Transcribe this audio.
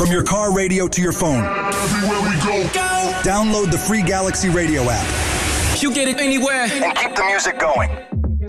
From your car radio to your phone. Everywhere we go. Download the free Galaxy Radio app. You get it anywhere. And keep the music going.